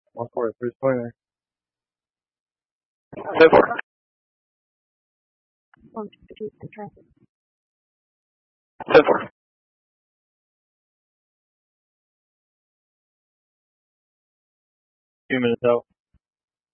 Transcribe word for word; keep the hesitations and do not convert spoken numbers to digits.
One four, three twenty. Ten four. Ten four. Two minutes out.